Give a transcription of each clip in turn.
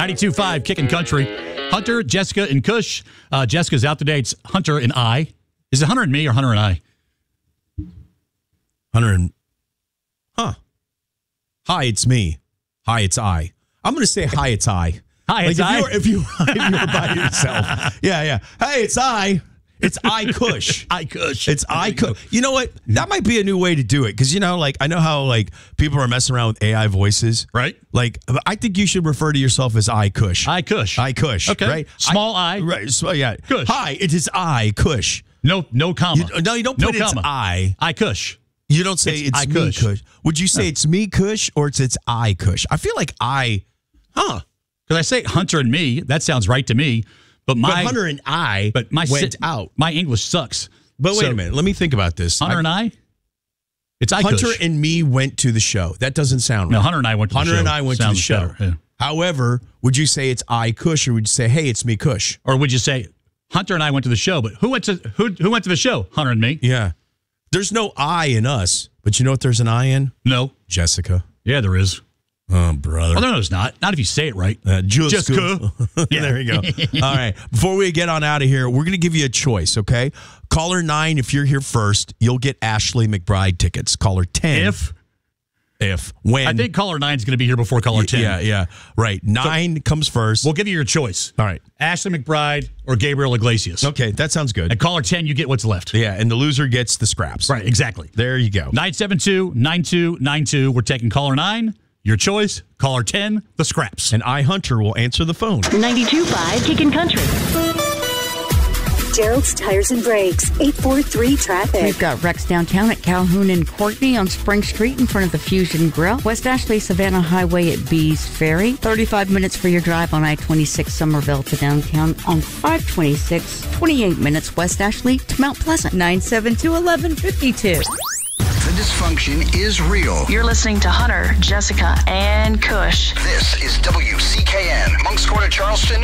92.5 Kickin' Country. Hunter, Jessica, and Kush. Jessica's out today. It's Hunter and I. Is it Hunter and me or Hunter and I? Hunter and... Hi, it's me. Hi, it's I. I'm going to say hi, it's I. Hi, it's I. If you were by yourself. Yeah. Hey, it's I. It's I Kush. I Kush. It's I Kush. You know what? That might be a new way to do it. Because, I know how, people are messing around with AI voices. Right. I think you should refer to yourself as I Kush. I Kush. I Kush. Okay. Right? Small I. Right. So, yeah. Kush. Hi, it is I Kush. No comma. You don't put it's comma. I. I Kush. You don't say it's I me Kush. Kush. Would you say it's me Kush or it's I Kush? I feel like I... Because I say Hunter and me. That sounds right to me. But Hunter and I went out. My English sucks. But wait a minute. Let me think about this. Hunter and I? It's I Hunter Kush. and me went to the show. That doesn't sound right. No, Hunter and I went to the show. Hunter and I went to the show. Better, yeah. However, would you say it's I Kush or would you say, hey, it's me Kush? Or would you say Hunter and I went to the show, but who went to the show? Hunter and me? Yeah. There's no I in us, but you know what there's an I in? No. Jessica. Yeah, there is. Oh, brother. Oh, no, there's not. Not if you say it right. Jessica. Yeah. There you go. All right. Before we get on out of here, we're going to give you a choice, okay? Caller 9, if you're here first, you'll get Ashley McBride tickets. Caller 10. When. I think caller 9 is going to be here before caller 10. Yeah. Right. 9 comes first. We'll give you your choice. All right. Ashley McBride or Gabriel Iglesias. Okay, that sounds good. And caller 10, you get what's left. Yeah, and the loser gets the scraps. Right, exactly. There you go. 972-9292. We're taking caller 9, your choice. Caller 10, the scraps. And I, Hunter, will answer the phone. 92.5 Kickin' Country. Gerald's Tires and Brakes, 843 traffic. We've got wrecks downtown at Calhoun and Courtney on Spring Street in front of the Fusion Grill. West Ashley Savannah Highway at Bees Ferry. 35 minutes for your drive on I-26 Somerville to downtown on 526. 28 minutes West Ashley to Mount Pleasant. 972-1152. The dysfunction is real. You're listening to Hunter, Jessica, and Kush. This is WCKN, Monk's Corner, Charleston,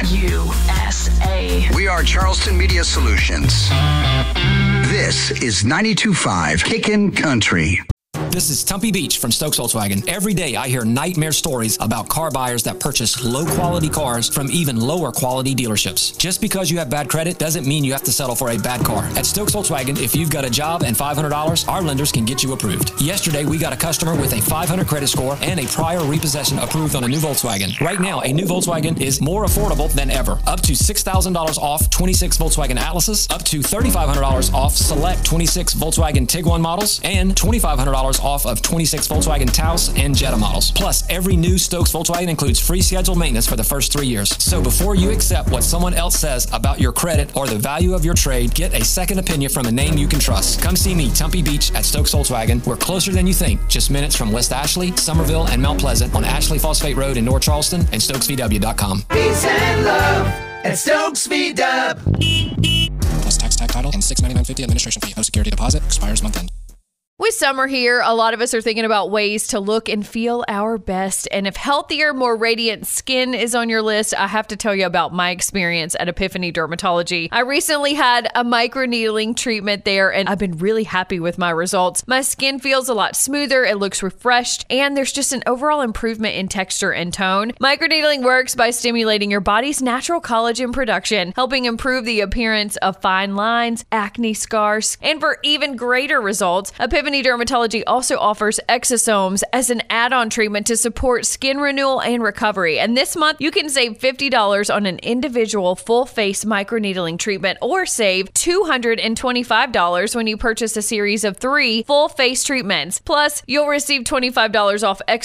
USA. We are Charleston Media Solutions. This is 92.5 Kickin' Country. This is Tumpy Beach from Stokes Volkswagen. Every day I hear nightmare stories about car buyers that purchase low-quality cars from even lower-quality dealerships. Just because you have bad credit doesn't mean you have to settle for a bad car. At Stokes Volkswagen, if you've got a job and $500, our lenders can get you approved. Yesterday, we got a customer with a 500 credit score and a prior repossession approved on a new Volkswagen. Right now, a new Volkswagen is more affordable than ever. Up to $6,000 off 26 Volkswagen Atlases, up to $3,500 off select 26 Volkswagen Tiguan models, and $2,500 off of 26 Volkswagen Taos and Jetta models. Plus, every new Stokes Volkswagen includes free scheduled maintenance for the first 3 years. So before you accept what someone else says about your credit or the value of your trade, get a second opinion from a name you can trust. Come see me, Tumpy Beach at Stokes Volkswagen. We're closer than you think, just minutes from West Ashley, Somerville, and Mount Pleasant on Ashley Phosphate Road in North Charleston and StokesVW.com. Peace and love at Stokes VW. Plus tax, tag title, and $699.50 administration fee. No security deposit. Expires month end. With summer here, a lot of us are thinking about ways to look and feel our best. And if healthier, more radiant skin is on your list, I have to tell you about my experience at Epiphany Dermatology. I recently had a microneedling treatment there, and I've been really happy with my results. My skin feels a lot smoother, it looks refreshed, and there's just an overall improvement in texture and tone. Microneedling works by stimulating your body's natural collagen production, helping improve the appearance of fine lines, acne scars, and for even greater results, Epiphany Dermatology also offers exosomes as an add-on treatment to support skin renewal and recovery. And this month, you can save $50 on an individual full-face microneedling treatment or save $225 when you purchase a series of 3 full-face treatments. Plus, you'll receive $25 off